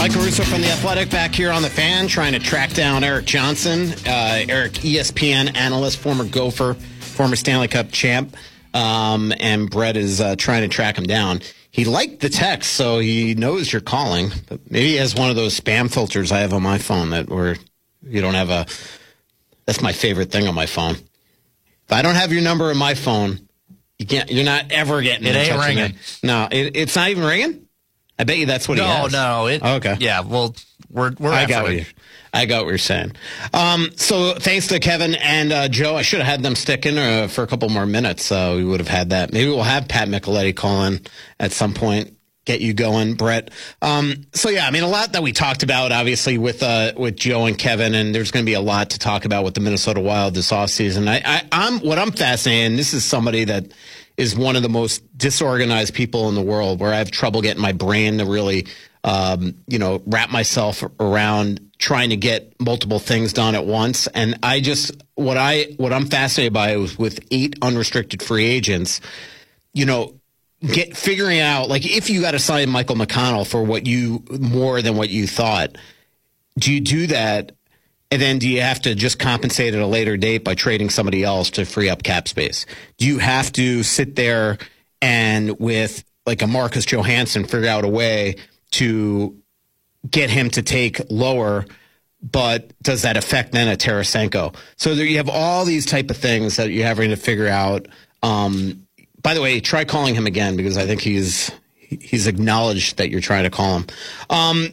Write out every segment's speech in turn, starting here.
Mike Caruso from The Athletic back here on The Fan, trying to track down Eric Johnson. Eric, ESPN analyst, former Gopher, former Stanley Cup champ, and Brett is trying to track him down. He liked the text, so he knows you're calling. But maybe he has one of those spam filters I have on my phone where you don't have a... That's my favorite thing on my phone. If I don't have your number in my phone, you're not ever getting in touch with me. It ain't ringing. No, it's not even ringing? I bet you that's what he has. No. Okay. Yeah, well, we're I got what you're saying. So thanks to Kevin and Joe. I should have had them stick in for a couple more minutes. We would have had that. Maybe we'll have Pat Micheletti call in at some point, get you going, Brett. So, yeah, I mean, a lot that we talked about, obviously, with Joe and Kevin, and there's going to be a lot to talk about with the Minnesota Wild this offseason. What I'm fascinated, and this is somebody that is one of the most disorganized people in the world, where I have trouble getting my brain to really, wrap myself around trying to get multiple things done at once. And what I'm fascinated by is with 8 unrestricted free agents, figuring out, like, if you got to sign Michael McConnell for more than what you thought, do you do that? And then do you have to just compensate at a later date by trading somebody else to free up cap space? Do you have to sit there and with like a Marcus Johansson figure out a way to get him to take lower, but does that affect then a Tarasenko? So there you have all these type of things that you're having to figure out. By the way, try calling him again, because I think he's acknowledged that you're trying to call him.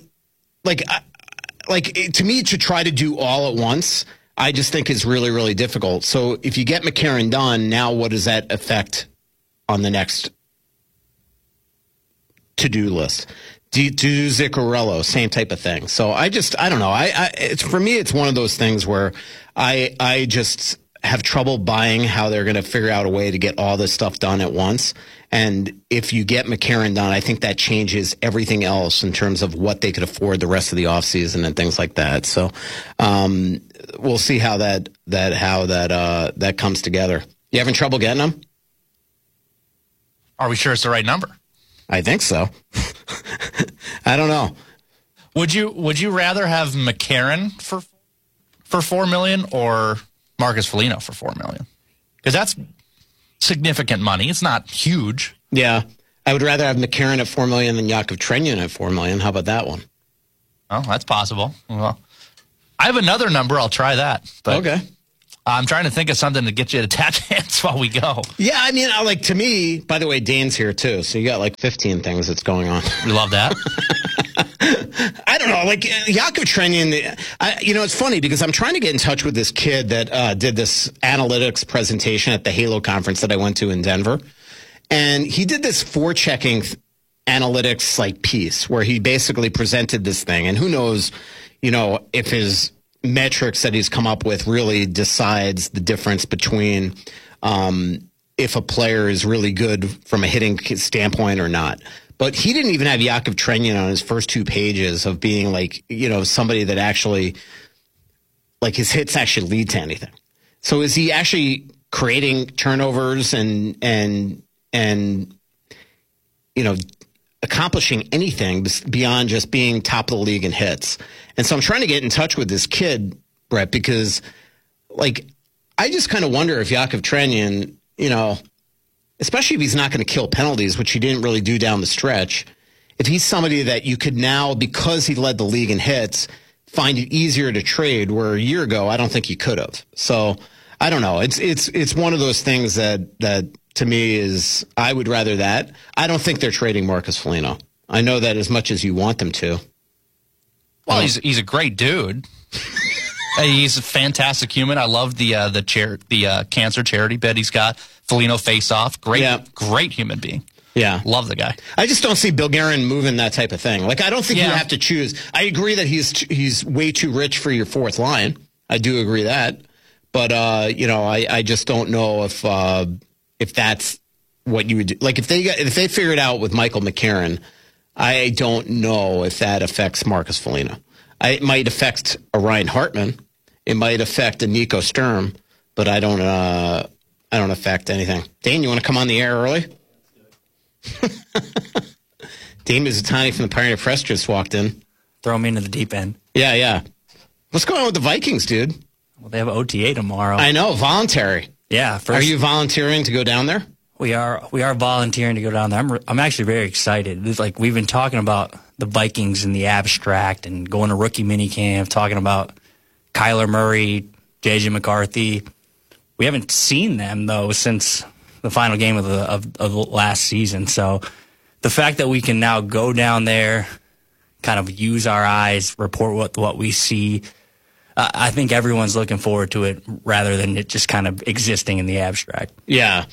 To me, to try to do all at once, I just think is really, really difficult. So if you get McCarron done, now what does that affect on the next to-do list? Do Zuccarello, same type of thing. So I don't know. For me, it's one of those things where I just have trouble buying how they're going to figure out a way to get all this stuff done at once. And if you get McCarron done, I think that changes everything else in terms of what they could afford the rest of the offseason and things like that. So we'll see how that comes together. You having trouble getting them? Are we sure it's the right number? I think so. I don't know. Would you rather have McCarron for $4 million or Marcus Foligno for $4 million? Because that's significant money. It's not huge. Yeah. I would rather have McCarron at $4 million than Yakov Trenin at $4 million. How about that one? Oh, that's possible. Well, I have another number. I'll try that. But okay. I'm trying to think of something to get you to tap dance while we go. Yeah, I mean, to me, by the way, Dane's here too. So you got like 15 things that's going on. We love that. I don't know, like Yakov Trenin. It's funny because I'm trying to get in touch with this kid that did this analytics presentation at the Halo conference that I went to in Denver, and he did this forechecking analytics like piece where he basically presented this thing, and who knows, if his metrics that he's come up with really decides the difference between if a player is really good from a hitting standpoint or not. But he didn't even have Yakov Trenin on his first 2 pages of being like, somebody that actually, like, his hits actually lead to anything. So is he actually creating turnovers and accomplishing anything beyond just being top of the league in hits? And so I'm trying to get in touch with this kid, Brett, because, like, I just kind of wonder if Yakov Trenin, especially if he's not going to kill penalties, which he didn't really do down the stretch, if he's somebody that you could now, because he led the league in hits, find it easier to trade, where a year ago I don't think he could have. So I don't know. It's one of those things that to me is, I would rather that. I don't think they're trading Marcus Foligno. I know that as much as you want them to. Well, he's a great dude. He's a fantastic human. I love the cancer charity bit he's got. Foligno Face Off. Great human being. Yeah. Love the guy. I just don't see Bill Guerin moving that type of thing. Like, I don't think you have to choose. I agree that he's way too rich for your fourth line. I do agree that. But, I just don't know if that's what you would do. Like, if they figure it out with Michael McCarron, I don't know if that affects Marcus Foligno. It might affect a Ryan Hartman. It might affect a Nico Sturm, but I don't affect anything. Dane, you want to come on the air early? Dane Mizutani from the Pioneer Press just walked in. throw me into the deep end. Yeah. What's going on with the Vikings, dude? Well, they have OTA tomorrow. I know, voluntary. Yeah. Are you volunteering to go down there? We are volunteering to go down there. I'm actually very excited. It's like we've been talking about the Vikings in the abstract and going to rookie minicamp, talking about Kyler Murray, J.J. McCarthy. We haven't seen them though since the final game of the last season. So the fact that we can now go down there, kind of use our eyes, report what we see. I think everyone's looking forward to it rather than it just kind of existing in the abstract. Yeah.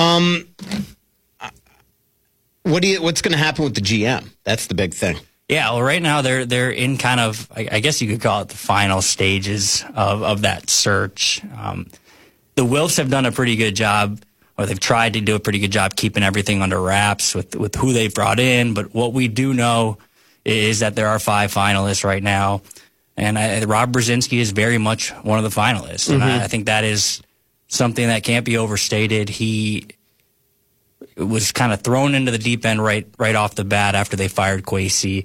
What's going to happen with the GM? That's the big thing. Yeah, well, right now they're in kind of, I guess you could call it the final stages of that search. The Wilfs have done a pretty good job, or they've tried to do a pretty good job keeping everything under wraps with who they've brought in. But what we do know is that there are 5 finalists right now. And Rob Brzezinski is very much one of the finalists. And I think that is something that can't be overstated. He was kind of thrown into the deep end right off the bat after they fired Kwesi,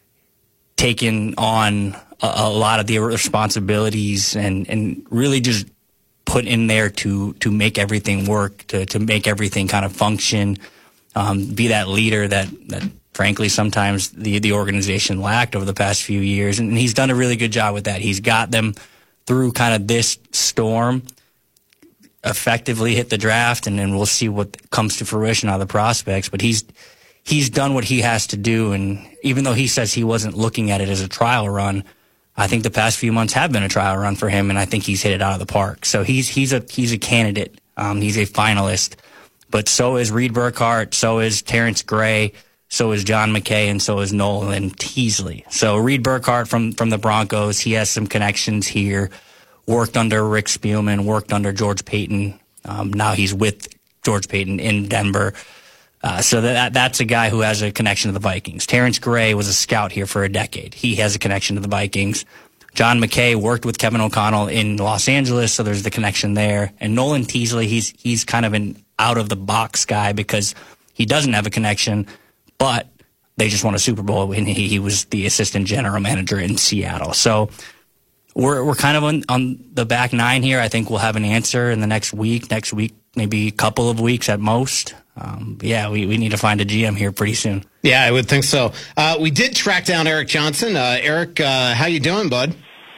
taking on a lot of the responsibilities and really just put in there to make everything work, to make everything kind of function, be that leader that frankly, sometimes the organization lacked over the past few years. And he's done a really good job with that. He's got them through kind of this storm, effectively hit the draft, and then we'll see what comes to fruition out of the prospects. But he's done what he has to do. And even though he says he wasn't looking at it as a trial run, I think the past few months have been a trial run for him, and I think he's hit it out of the park. So he's a candidate. He's a finalist. But so is Reed Burkhardt, so is Terrence Gray, so is John McKay, and so is Nolan Teasley. So Reed Burkhardt from the Broncos, he has some connections here, worked under Rick Spielman, worked under George Payton. Now he's with George Payton in Denver. So that's a guy who has a connection to the Vikings. Terrence Gray was a scout here for a decade. He has a connection to the Vikings. John McKay worked with Kevin O'Connell in Los Angeles, so there's the connection there. And Nolan Teasley, he's kind of an out-of-the-box guy because he doesn't have a connection, but they just won a Super Bowl, and he was the assistant general manager in Seattle. So we're kind of on the back nine here. I think we'll have an answer in the next week, maybe a couple of weeks at most. We need to find a GM here pretty soon. Yeah, I would think so. We did track down Eric Johnson. Eric, how you doing, bud?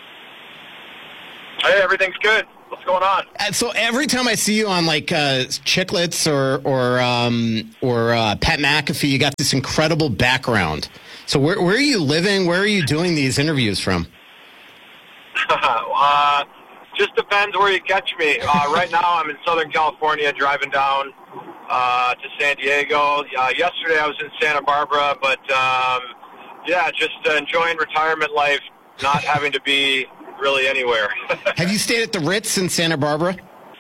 Hey, everything's good. What's going on? So every time I see you on like Chicklets or Pat McAfee, you got this incredible background. So where are you living? Where are you doing these interviews from? Just depends where you catch me. Right now I'm in Southern California driving down to San Diego. Yesterday I was in Santa Barbara, but just enjoying retirement life, not having to be really anywhere. Have you stayed at the Ritz in Santa Barbara?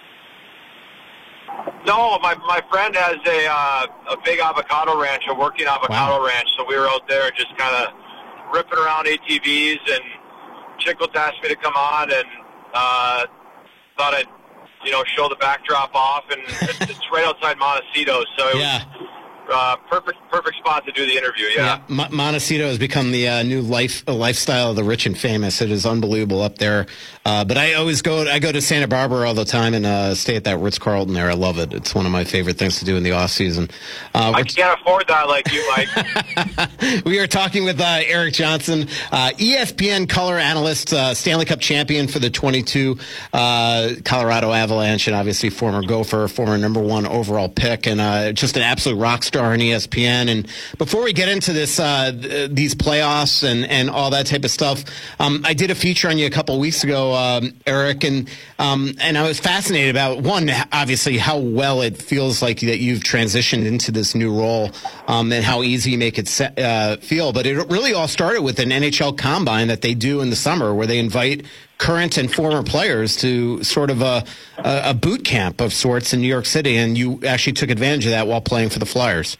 No, my friend has a big avocado ranch, a working avocado ranch, so we were out there just kind of ripping around ATVs, and Chicklets asked me to come on, and thought I'd show the backdrop off, and it's right outside Montecito, so it was perfect spot to do the interview. Montecito has become the new lifestyle of the rich and famous. It is unbelievable up there. But I go to Santa Barbara all the time and stay at that Ritz-Carlton there. I love it. It's one of my favorite things to do in the off season. I can't afford that like you, Mike. We are talking with Eric Johnson, ESPN color analyst, Stanley Cup champion for the 22 Colorado Avalanche, and obviously former Gopher, former #1 overall pick, and just an absolute rock star on ESPN. And before we get into this, these playoffs and all that type of stuff, I did a feature on you a couple of weeks ago, Eric, and I was fascinated about, one, obviously how well it feels like that you've transitioned into this new role, and how easy you make it feel. But it really all started with an NHL Combine that they do in the summer, where they invite current and former players to sort of a boot camp of sorts in New York City, and you actually took advantage of that while playing for the Flyers.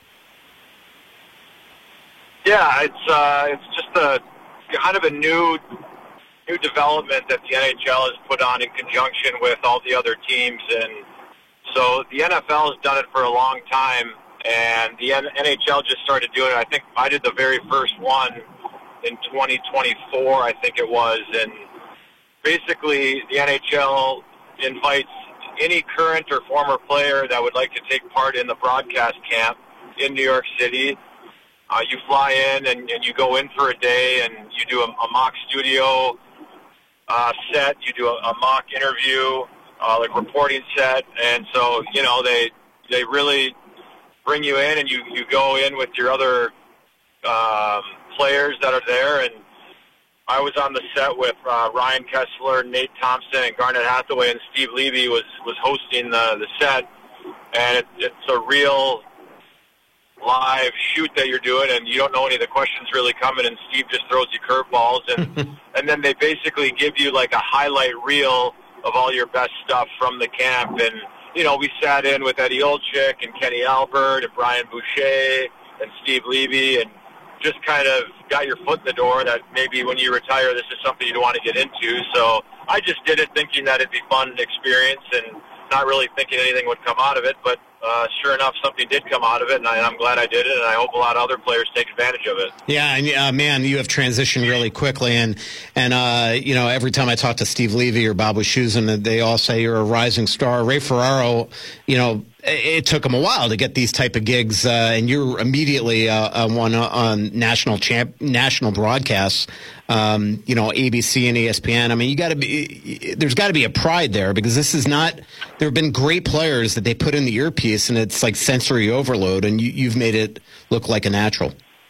Yeah, it's just a kind of a new development that the NHL has put on in conjunction with all the other teams, and so the NFL has done it for a long time, and the NHL just started doing it. I think I did the very first one in 2024, I think it was, and basically the NHL invites any current or former player that would like to take part in the broadcast camp in New York City. You fly in and you go in for a day and you do a mock studio set, you do a mock interview, like reporting set, and so, you know, they really bring you in and you go in with your other players that are there. And I was on the set with Ryan Kessler, Nate Thompson, and Garnet Hathaway, and Steve Levy was hosting the set, and it's a real live shoot that you're doing, and you don't know any of the questions really coming, and Steve just throws you curveballs, and and then they basically give you like a highlight reel of all your best stuff from the camp. And, you know, we sat in with Eddie Olczyk and Kenny Albert and Brian Boucher and Steve Levy, and just kind of got your foot in the door that maybe when you retire, this is something you'd want to get into. So I just did it thinking that it'd be fun experience and not really thinking anything would come out of it. But sure enough, something did come out of it, and I'm glad I did it, and I hope a lot of other players take advantage of it. Yeah, and man, you have transitioned really quickly, and you know, every time I talk to Steve Levy or Bob Wischusen, they all say you're a rising star. Ray Ferraro, you know, it took him a while to get these type of gigs, and you're immediately one on national broadcasts. You know, ABC and ESPN. I mean, there's got to be a pride there, because this is not. There have been great players that they put in the earpiece, and it's like sensory overload, and you've made it look like a natural.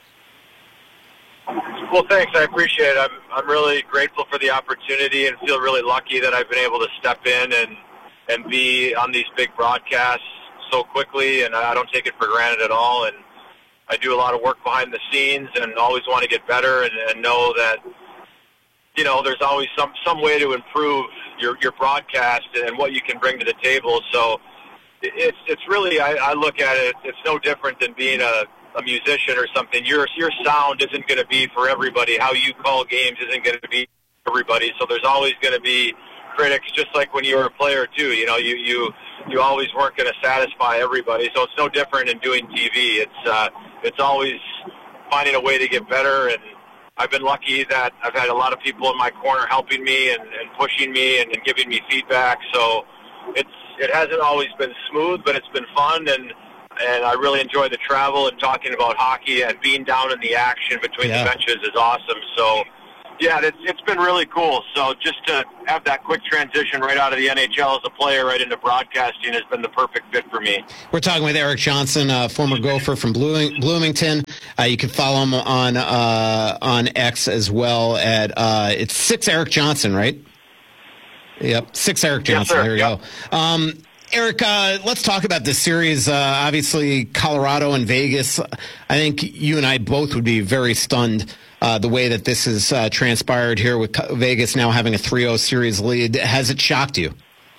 Well, thanks. I appreciate it. I'm really grateful for the opportunity, and feel really lucky that I've been able to step in and be on these big broadcasts so quickly, and I don't take it for granted at all. And I do a lot of work behind the scenes and always want to get better, and know that, you know, there's always some way to improve your broadcast and what you can bring to the table. So it's really, I look at it, it's no different than being a musician or something. Your sound isn't going to be for everybody. How you call games isn't going to be for everybody. So there's always going to be critics, just like when you were a player too. You know, you always weren't going to satisfy everybody. So it's no different in doing TV. It's always finding a way to get better, and I've been lucky that I've had a lot of people in my corner helping me and pushing me and giving me feedback. So it hasn't always been smooth, but it's been fun, and I really enjoy the travel and talking about hockey, and being down in the action between the benches is awesome. So yeah, it's been really cool. So just to have that quick transition right out of the NHL as a player right into broadcasting has been the perfect fit for me. We're talking with Erik Johnson, former Gopher from Bloomington. You can follow him on X as well at it's 6 Erik Johnson, right? Yep, 6 Erik Johnson. Yes, there you go. Erik, let's talk about this series. Obviously, Colorado and Vegas. I think you and I both would be very stunned the way that this has transpired here, with Vegas now having a 3-0 series lead. Has it shocked you?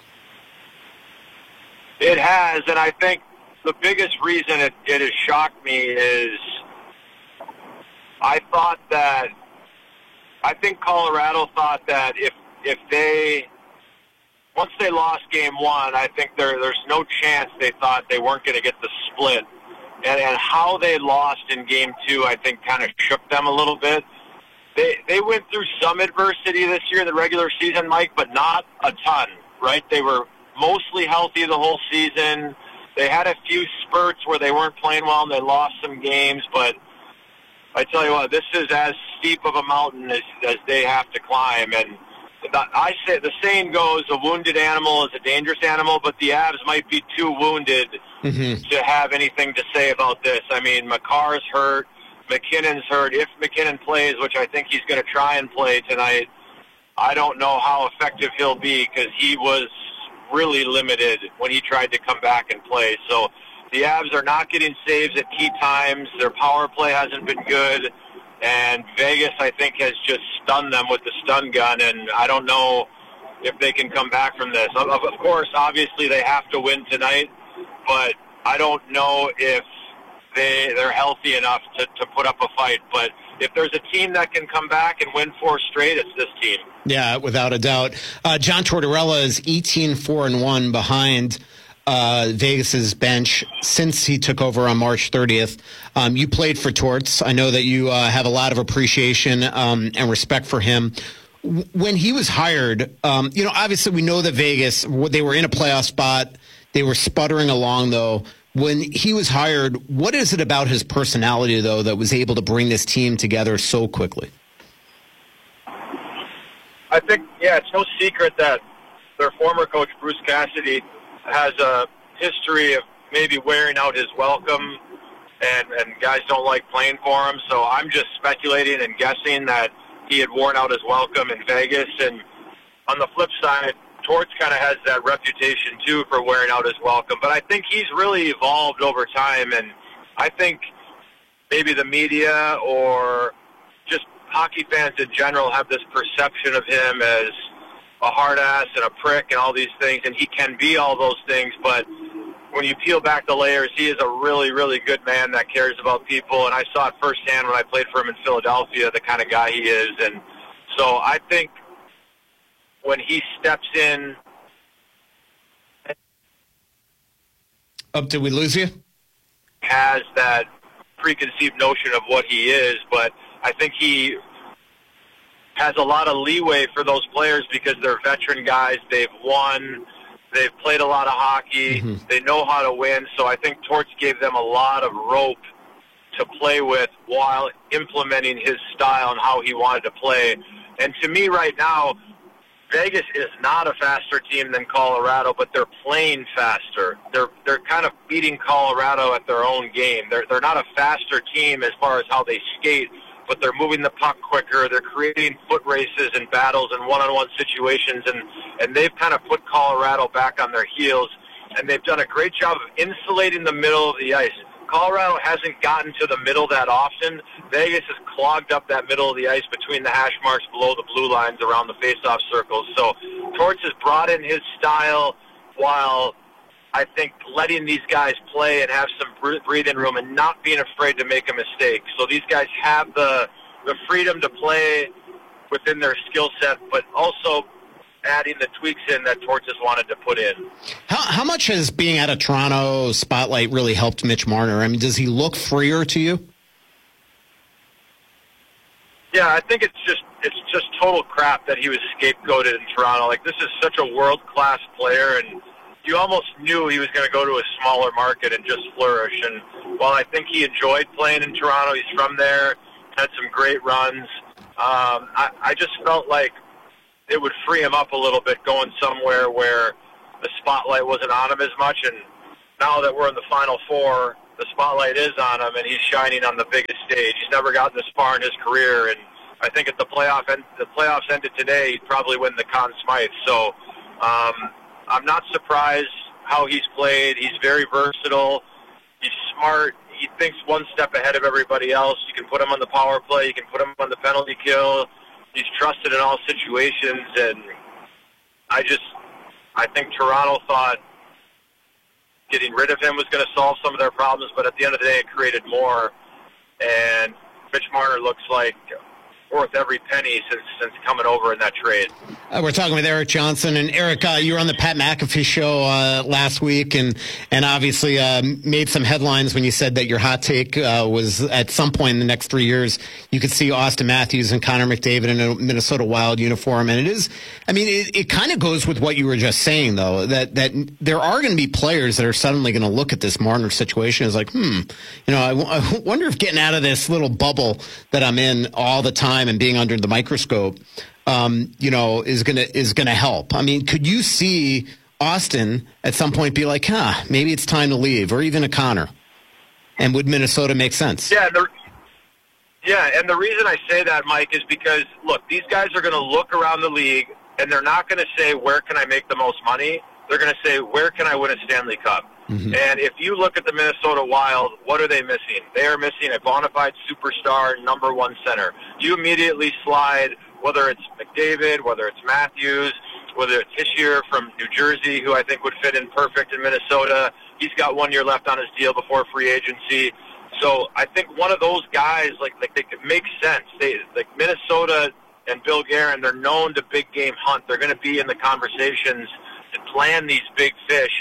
It has, and I think the biggest reason it has shocked me is I think Colorado thought that if they, once they lost game one, I think there's no chance they thought they weren't going to get the split. And how they lost in game two, I think, kind of shook them a little bit. They went through some adversity this year in the regular season, Mike, but not a ton, right? They were mostly healthy the whole season. They had a few spurts where they weren't playing well and they lost some games, but I tell you what, this is as steep of a mountain as they have to climb. And I say the saying goes, a wounded animal is a dangerous animal, but the Avs might be too wounded to have anything to say about this. I mean, Makar's hurt, McKinnon's hurt. If McKinnon plays, which I think he's going to try and play tonight, I don't know how effective he'll be, because he was really limited when he tried to come back and play. So the Avs are not getting saves at key times. Their power play hasn't been good. And Vegas, I think, has just stunned them with the stun gun, and I don't know if they can come back from this. Of course, obviously, they have to win tonight, but I don't know if they're healthy enough to put up a fight. But if there's a team that can come back and win 4 straight, it's this team. Yeah, without a doubt. John Tortorella is 18-4-1 behind Vegas's bench since he took over on March 30th. You played for Torts. I know that you have a lot of appreciation and respect for him. When he was hired, obviously we know that Vegas, they were in a playoff spot. They were sputtering along, though. When he was hired, what is it about his personality, though, that was able to bring this team together so quickly? I think, it's no secret that their former coach, Bruce Cassidy, has a history of maybe wearing out his welcome, and guys don't like playing for him. So I'm just speculating and guessing that he had worn out his welcome in Vegas. And on the flip side, Torts kind of has that reputation, too, for wearing out his welcome. But I think he's really evolved over time, and I think maybe the media or just hockey fans in general have this perception of him as a hard ass and a prick and all these things, and he can be all those things, but when you peel back the layers, he is a really, really good man that cares about people, and I saw it firsthand when I played for him in Philadelphia, the kind of guy he is. And so I think when he steps in... Did we lose you? ...has that preconceived notion of what he is, but I think he has a lot of leeway for those players because they're veteran guys. They've won. They've played a lot of hockey. Mm-hmm. They know how to win. So I think Torts gave them a lot of rope to play with while implementing his style and how he wanted to play. And to me right now, Vegas is not a faster team than Colorado, but they're playing faster. They're kind of beating Colorado at their own game. They're not a faster team as far as how they skate, but they're moving the puck quicker. They're creating foot races and battles and one-on-one situations, and they've kind of put Colorado back on their heels, and they've done a great job of insulating the middle of the ice. Colorado hasn't gotten to the middle that often. Vegas has clogged up that middle of the ice between the hash marks below the blue lines around the face-off circles. So Torts has brought in his style while I think letting these guys play and have some breathing room and not being afraid to make a mistake. So these guys have the freedom to play within their skill set, but also adding the tweaks in that Torts has wanted to put in. How much has being out of Toronto spotlight really helped Mitch Marner? I mean, does he look freer to you? Yeah, I think it's just total crap that he was scapegoated in Toronto. Like, this is such a world-class player, and you almost knew he was going to go to a smaller market and just flourish. And while I think he enjoyed playing in Toronto, he's from there, had some great runs. I just felt like it would free him up a little bit going somewhere where the spotlight wasn't on him as much. And now that we're in the Final Four, the spotlight is on him, and he's shining on the biggest stage. He's never gotten this far in his career, and I think if the playoffs ended today, he'd probably win the Conn Smythe. So I'm not surprised how he's played. He's very versatile. He's smart. He thinks one step ahead of everybody else. You can put him on the power play. You can put him on the penalty kill. He's trusted in all situations, and I think Toronto thought getting rid of him was going to solve some of their problems, but at the end of the day, it created more. And Mitch Marner looks like worth every penny since coming over in that trade. We're talking with Erik Johnson. And Erik, you were on the Pat McAfee show last week and obviously made some headlines when you said that your hot take was at some point in the next 3 years, you could see Austin Matthews and Connor McDavid in a Minnesota Wild uniform. And it kind of goes with what you were just saying, though, that there are going to be players that are suddenly going to look at this Marner situation as like, I wonder if getting out of this little bubble that I'm in all the time and being under the microscope, is gonna help. I mean, could you see Austin at some point be like, maybe it's time to leave, or even a Connor? And would Minnesota make sense? Yeah, and the reason I say that, Mike, is because, look, these guys are going to look around the league, and they're not going to say, where can I make the most money? They're going to say, where can I win a Stanley Cup? Mm-hmm. And if you look at the Minnesota Wild, what are they missing? They are missing a bona fide superstar, number one center. You immediately slide, whether it's McDavid, whether it's Matthews, whether it's Hischier from New Jersey, who I think would fit in perfect in Minnesota. He's got 1 year left on his deal before free agency. So I think one of those guys, like they could make sense. Like Minnesota and Bill Guerin, they're known to big game hunt. They're going to be in the conversations and plan these big fish.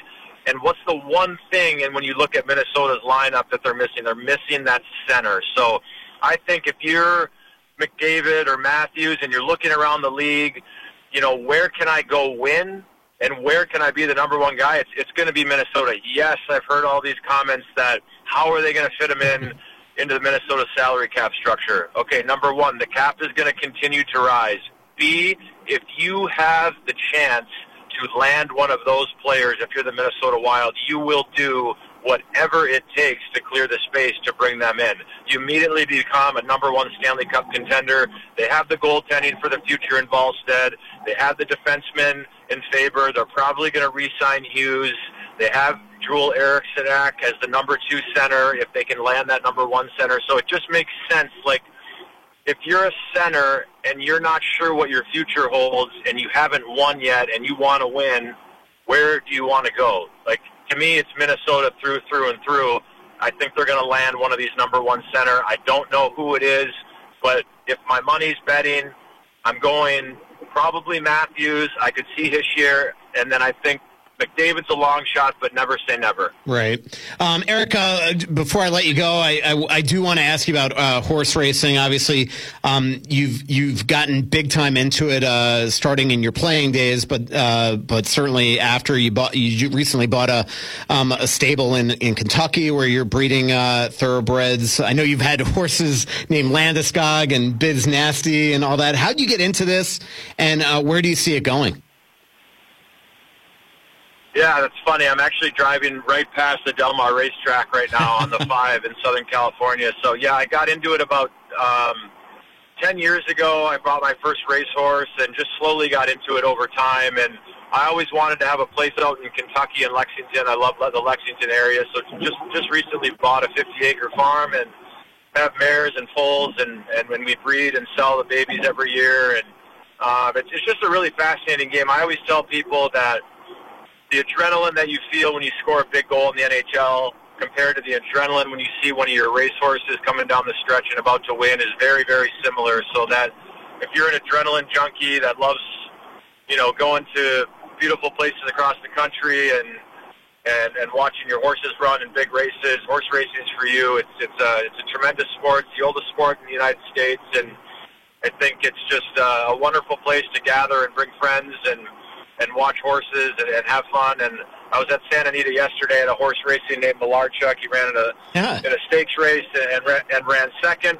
And what's the one thing, and when you look at Minnesota's lineup that they're missing that center. So I think if you're McDavid or Matthews and you're looking around the league, where can I go win and where can I be the number one guy? It's going to be Minnesota. Yes, I've heard all these comments that how are they going to fit them into the Minnesota salary cap structure? Okay, number one, the cap is going to continue to rise. B, if you have the chance to land one of those players, if you're the Minnesota Wild, you will do whatever it takes to clear the space to bring them in. You immediately become a number one Stanley Cup contender. They have the goaltending for the future in Ballstead. They have the defensemen in Faber. They're probably going to re-sign Hughes. They have Joel Eriksson as the number 2 center if they can land that number 1 center. So it just makes sense. Like, if you're a center and you're not sure what your future holds and you haven't won yet and you want to win, where do you want to go? Like, to me, it's Minnesota through and through. I think they're going to land one of these number 1 center. I don't know who it is, but if my money's betting, I'm going probably Matthews. I could see Hischier, and then I think McDavid's a long shot, but never say never. Right. Erica, before I let you go, I do want to ask you about horse racing. Obviously, you've gotten big time into it starting in your playing days, but certainly after you recently bought a stable in Kentucky where you're breeding thoroughbreds. I know you've had horses named Landeskog and Biz Nasty and all that. How did you get into this, and where do you see it going? Yeah, that's funny. I'm actually driving right past the Del Mar racetrack right now on the 5 in Southern California. So, yeah, I got into it about 10 years ago. I bought my first racehorse and just slowly got into it over time. And I always wanted to have a place out in Kentucky and Lexington. I love the Lexington area. So just recently bought a 50-acre farm and have mares and foals. And when we breed and sell the babies every year. And it's just a really fascinating game. I always tell people that the adrenaline that you feel when you score a big goal in the NHL compared to the adrenaline when you see one of your racehorses coming down the stretch and about to win is very, very similar. So that if you're an adrenaline junkie that loves, going to beautiful places across the country and watching your horses run in big races, horse racing is for you. It's a tremendous sport. It's the oldest sport in the United States, and I think it's just a wonderful place to gather and bring friends and watch horses and have fun. And I was at Santa Anita yesterday at a horse racing named Malarchuk. He ran in a stakes race and ran second.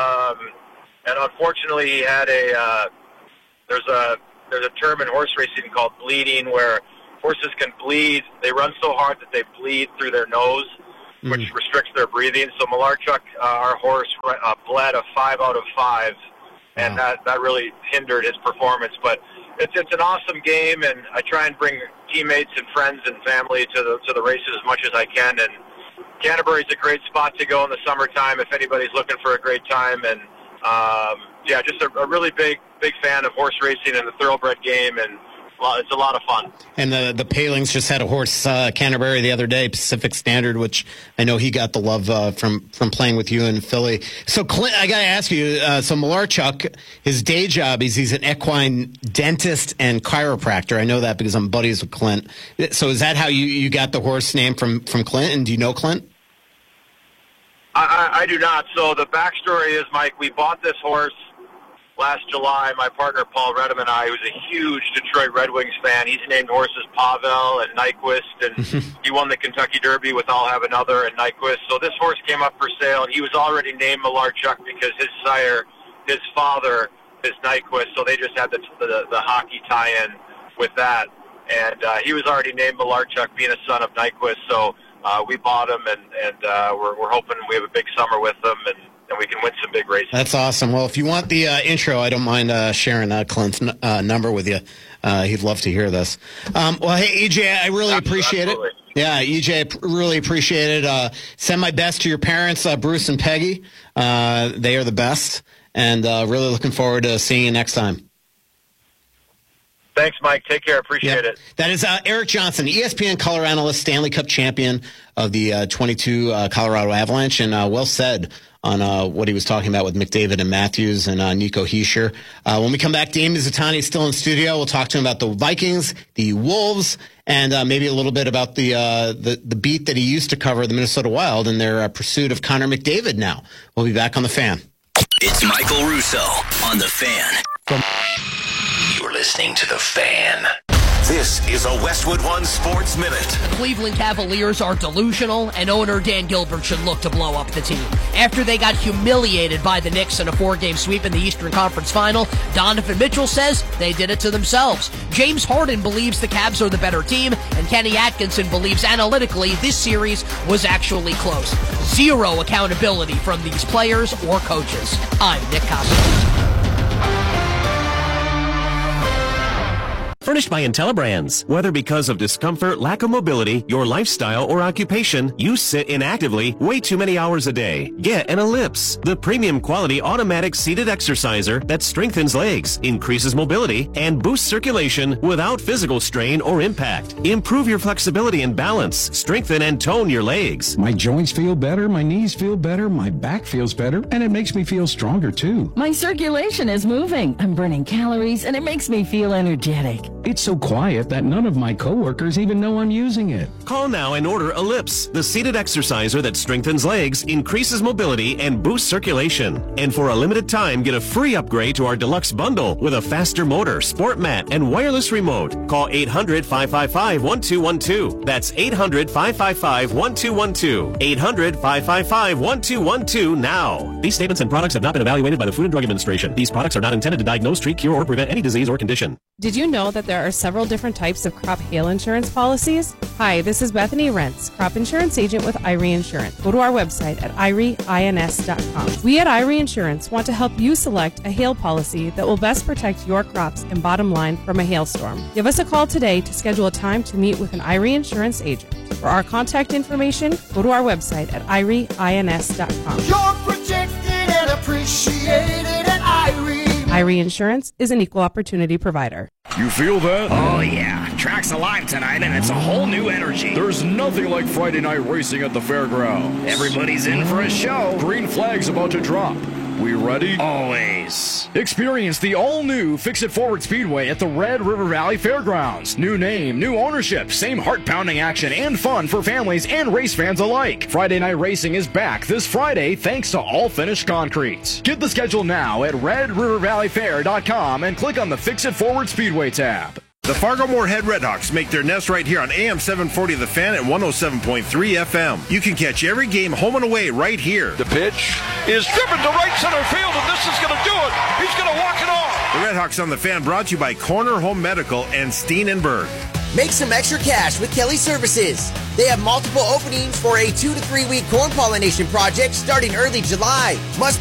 And unfortunately, he had there's a term in horse racing called bleeding, where horses can bleed. They run so hard that they bleed through their nose, which restricts their breathing. So Malarchuk, our horse, bled a 5 out of 5, and that really hindered his performance. But it's an awesome game, and I try and bring teammates and friends and family to the races as much as I can. And Canterbury's a great spot to go in the summertime if anybody's looking for a great time. And just a really big fan of horse racing and the thoroughbred game, and it's a lot of fun. And the Palings just had a horse, Canterbury, the other day, Pacific Standard, which I know he got the love from playing with you in Philly. So, Clint, I got to ask you, so Malarchuk, his day job is he's an equine dentist and chiropractor. I know that because I'm buddies with Clint. So is that how you got the horse name from Clint? And do you know Clint? I do not. So the backstory is, Mike, we bought this horse last July. My partner Paul Redham and I, who's a huge Detroit Red Wings fan, he's named horses Pavel and Nyquist, and he won the Kentucky Derby with I'll Have Another and Nyquist. So this horse came up for sale, and he was already named Malarchuk because his sire, his father, is Nyquist. So they just had the hockey tie-in with that, and he was already named Malarchuk, being a son of Nyquist. So we bought him, and we're hoping we have a big summer with him, and we can win some big races. That's awesome. Well, if you want the intro, I don't mind sharing Clint's number with you. He'd love to hear this. Well, hey, EJ, I really appreciate it. Yeah, EJ, really appreciate it. Send my best to your parents, Bruce and Peggy. They are the best, and really looking forward to seeing you next time. Thanks, Mike. Take care. Appreciate it. That is Eric Johnson, ESPN color analyst, Stanley Cup champion of the 22 Colorado Avalanche, and well said on what he was talking about with McDavid and Matthews and Nico Hischier. When we come back, Dave Mizutani is still in studio. We'll talk to him about the Vikings, the Wolves, and maybe a little bit about the beat that he used to cover, the Minnesota Wild, and their pursuit of Connor McDavid now. We'll be back on The Fan. It's Michael Russo on The Fan. You're listening to The Fan. This is a Westwood One Sports Minute. The Cleveland Cavaliers are delusional, and owner Dan Gilbert should look to blow up the team. After they got humiliated by the Knicks in a 4-game sweep in the Eastern Conference Final, Donovan Mitchell says they did it to themselves. James Harden believes the Cavs are the better team, and Kenny Atkinson believes analytically this series was actually close. Zero accountability from these players or coaches. I'm Nick Costa. Furnished by IntelliBrands. Whether because of discomfort, lack of mobility, your lifestyle, or occupation, you sit inactively way too many hours a day. Get an Ellipse, the premium quality automatic seated exerciser that strengthens legs, increases mobility, and boosts circulation without physical strain or impact. Improve your flexibility and balance. Strengthen and tone your legs. My joints feel better, my knees feel better, my back feels better, and it makes me feel stronger too. My circulation is moving. I'm burning calories, and it makes me feel energetic. It's so quiet that none of my coworkers even know I'm using it. Call now and order Ellipse, the seated exerciser that strengthens legs, increases mobility, and boosts circulation. And for a limited time, get a free upgrade to our deluxe bundle with a faster motor, sport mat, and wireless remote. Call 800-555-1212. That's 800-555-1212. 800-555-1212 now. These statements and products have not been evaluated by the Food and Drug Administration. These products are not intended to diagnose, treat, cure, or prevent any disease or condition. Did you know that there are several different types of crop hail insurance policies? Hi, this is Bethany Rentz, crop insurance agent with IRE Insurance. Go to our website at IREINS.com. We at IRE Insurance want to help you select a hail policy that will best protect your crops and bottom line from a hailstorm. Give us a call today to schedule a time to meet with an IRE Insurance agent. For our contact information, go to our website at IREINS.com. You're protected and appreciated at IRE. IRE Insurance is an equal opportunity provider. You feel that? Oh, yeah. Track's alive tonight, and it's a whole new energy. There's nothing like Friday night racing at the fairgrounds. Everybody's in for a show. Green flag's about to drop. We ready? Always. Experience the all-new Fix-It Forward Speedway at the Red River Valley Fairgrounds. New name, new ownership, same heart-pounding action and fun for families and race fans alike. Friday night racing is back this Friday thanks to All Finished Concretes. Get the schedule now at RedRiverValleyFair.com and click on the Fix-It Forward Speedway tab. The Fargo-Moorhead Redhawks make their nest right here on AM 740 The Fan at 107.3 FM. You can catch every game home and away right here. The pitch is driven to right center field, and this is going to do it. He's going to walk it off. The Redhawks on The Fan brought to you by Corner Home Medical and Steen & Berg. Make some extra cash with Kelly Services. They have multiple openings for a 2 to 3 week corn pollination project starting early July. Must